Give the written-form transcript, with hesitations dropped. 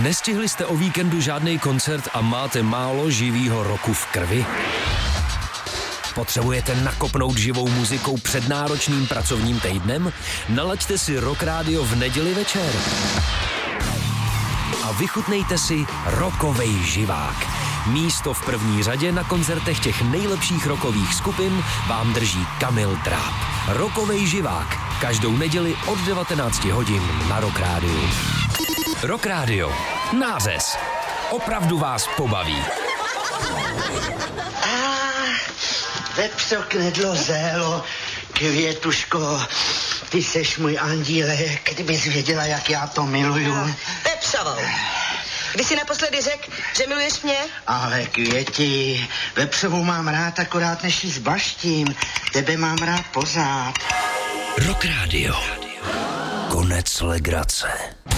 Nestihli jste o víkendu žádný koncert a máte málo živýho roku v krvi? Potřebujete nakopnout živou muzikou před náročným pracovním týdnem? Nalaďte si Rock Radio v neděli večer. A vychutnejte si rockovej živák. Místo v první řadě na koncertech těch nejlepších rockových skupin vám drží Kamil Dráb. Rockovej živák. Každou neděli od 19 hodin na Rock Radio. Rock Radio. Nářez. Opravdu vás pobaví. Vepřo knedlo zélo, Květuško, ty seš můj andílek, kdybys věděla, jak já to miluju. Vepřovou. Kdy jsi naposledy řekl, že miluješ mě? Ale Květi, vepřovou mám rád akorát, než jí zbaštím. Tebe mám rád pořád. Rock Radio. Konec legrace.